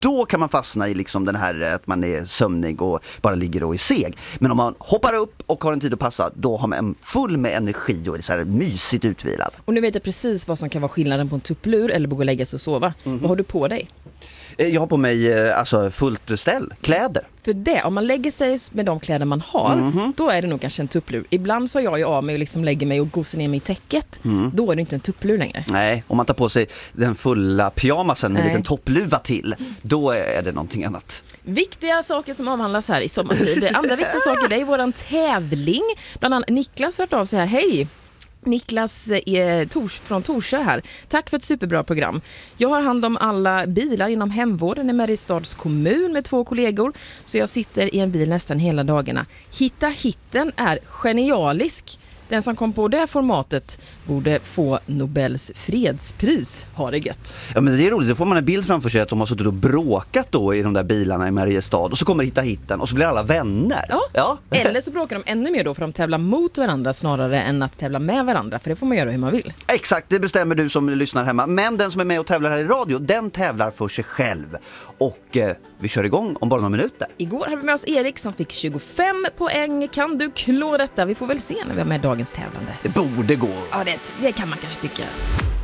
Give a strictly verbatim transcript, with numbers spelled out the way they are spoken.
då kan man fastna i liksom den här att man är sömnig och bara ligger och är seg. Men om man hoppar upp och har en tid att passa, då har man full med energi och är så här mysigt utvilad. Och nu vet jag precis vad som kan vara skillnaden på en tupplur eller gå och lägga sig och sova. Mm. Vad har du på dig? Jag har på mig alltså fullt ställ, kläder. För det, om man lägger sig med de kläder man har, mm-hmm. då är det nog kanske en tupplur. Ibland så är jag ju av mig och liksom lägger mig och gosar ner mig i täcket. Mm. Då är det inte en tupplur längre. Nej, om man tar på sig den fulla pyjamasen med en liten toppluva till, då är det någonting annat. Viktiga saker som avhandlas här i sommartid. Andra viktiga saker, det är våran tävling. Bland annat Niklas har hört av sig här. Hej! Niklas eh, Tors, från Torsö här. Tack för ett superbra program. Jag har hand om alla bilar inom hemvården i Mariestads kommun med två kollegor. Så jag sitter i en bil nästan hela dagarna. Hitta hitten är genialisk. Den som kom på det formatet borde få Nobels fredspris. Ha det gött. Ja, men det är roligt. Då får man en bild framför sig att de har suttit och bråkat då i de där bilarna i Mariestad. Och så kommer Hitta hitten och så blir alla vänner. Ja. Ja. Eller så bråkar de ännu mer då för de tävlar mot varandra snarare än att tävla med varandra. För det får man göra hur man vill. Exakt, det bestämmer du som lyssnar hemma. Men den som är med och tävlar här i radio, den tävlar för sig själv. Och eh, vi kör igång om bara några minuter. Igår hade vi med oss Erik som fick tjugofem poäng. Kan du klå detta? Vi får väl se när vi har med dagens tävlande. Det borde gå. Ja, det, det kan man kanske tycka.